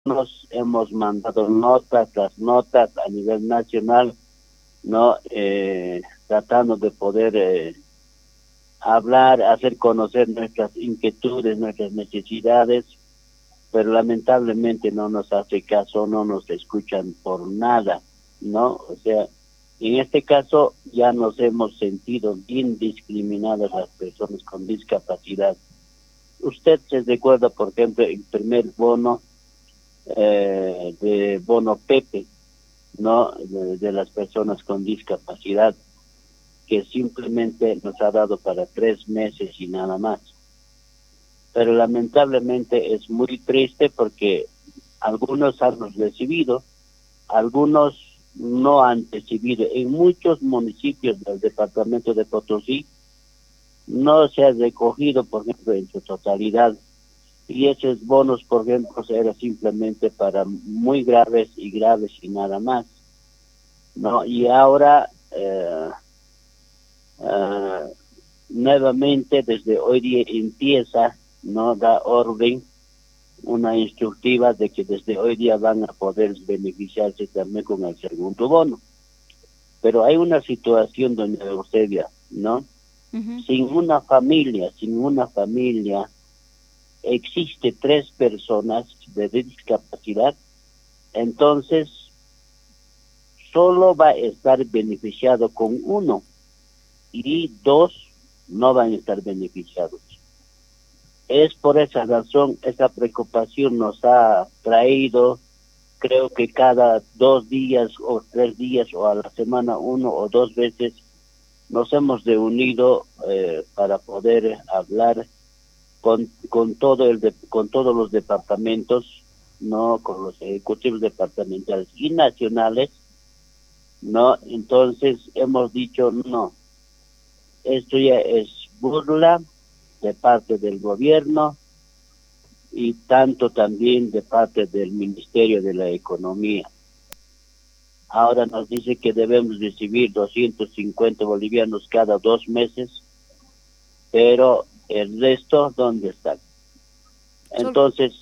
nos hemos mandado notas tras notas a nivel nacional, ¿no? Tratando de poder hablar, hacer conocer nuestras inquietudes, nuestras necesidades, pero lamentablemente no nos hace caso, no nos escuchan por nada, ¿no? O sea, en este caso ya nos hemos sentido bien discriminadas las personas con discapacidad. Usted se recuerda, por ejemplo, el primer bono de bono Pepe, ¿no? De las personas con discapacidad, que simplemente nos ha dado para 3 meses y nada más. Pero lamentablemente es muy triste porque algunos han recibido, algunos no han recibido. En muchos municipios del departamento de Potosí no se ha recogido, por ejemplo, en su totalidad. Y esos bonos, por ejemplo, eran simplemente para muy graves y nada más, ¿no? Y ahora, eh, nuevamente, desde hoy día empieza, ¿no? Da orden, una instructiva de que desde hoy día van a poder beneficiarse también con el segundo bono. Pero hay una situación, doña Eusebia, ¿no? Ujú. Sin una familia, existe 3 personas de discapacidad, entonces solo va a estar beneficiado con uno y dos no van a estar beneficiados. Es por esa razón, esa preocupación nos ha traído, creo que cada 2 días o 3 días o a la semana 1 o 2 veces nos hemos reunido para poder hablar con todos los departamentos, no, con los ejecutivos departamentales y nacionales, no. Entonces hemos dicho no, esto ya es burla de parte del gobierno y tanto también de parte del Ministerio de la Economía. Ahora nos dice que debemos recibir 250 bolivianos cada 2 meses, pero el resto, ¿dónde está? Sol- Entonces,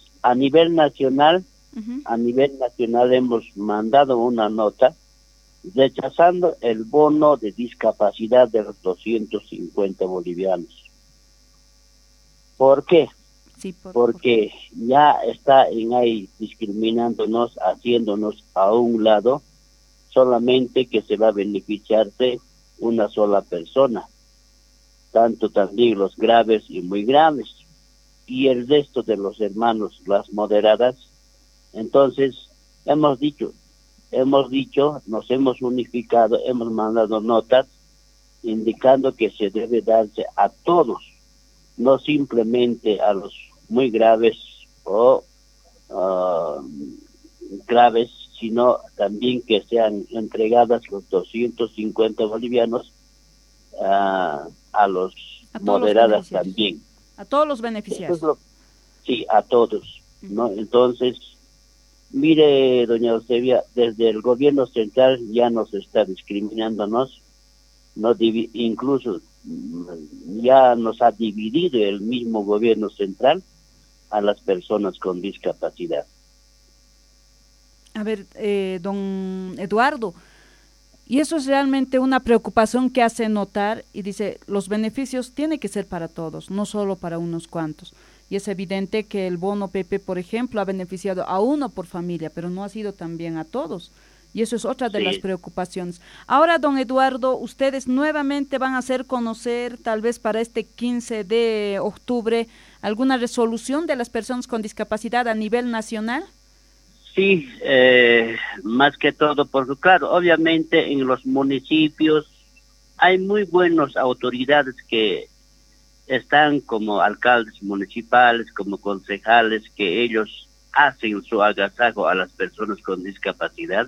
Ujú. a nivel nacional hemos mandado una nota rechazando el bono de discapacidad de los 250 bolivianos. ¿Por qué? Sí, por favor. Porque ya está en ahí discriminándonos, haciéndonos a un lado, solamente que se va a beneficiarse una sola persona, tanto también los graves y muy graves, y el resto de los hermanos, las moderadas. Entonces, hemos dicho, nos hemos unificado, hemos mandado notas indicando que se debe darse a todos, no simplemente a los muy graves o ah, graves, sino también que sean entregadas los 250 bolivianos a los A todos los moderadas beneficiarios. también. A todos los Eso es beneficiarios. lo, sí, a todos, Ujú. ¿no? Entonces, mire, doña Eusebia, desde el gobierno central ya nos está discriminándonos, no incluso ya nos ha dividido el mismo gobierno central a las personas con discapacidad. A ver, don Eduardo, y eso es realmente una preocupación que hace notar y dice, los beneficios tienen que ser para todos, no solo para unos cuantos. Y es evidente que el bono PP, por ejemplo, ha beneficiado a uno por familia, pero no ha sido también a todos. Y eso es otra de las Sí, preocupaciones. Ahora, don Eduardo, ustedes nuevamente van a hacer conocer, tal vez para este 15 de octubre, alguna resolución de las personas con discapacidad a nivel nacional. sí, más que todo, porque claro, obviamente en los municipios hay muy buenas autoridades que están como alcaldes municipales, como concejales, que ellos hacen su agasajo a las personas con discapacidad,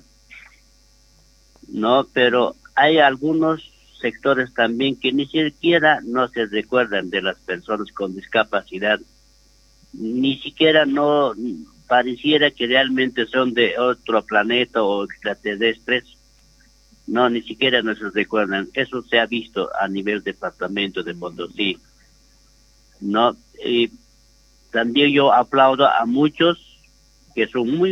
¿no? Pero hay algunos sectores también que ni siquiera no se recuerdan de las personas con discapacidad, ni siquiera no pareciera que realmente son de otro planeta o extraterrestres, no, ni siquiera nos recuerdan. Eso se ha visto a nivel departamento de Potosí, ¿no? Y también yo aplaudo a muchos, que son muy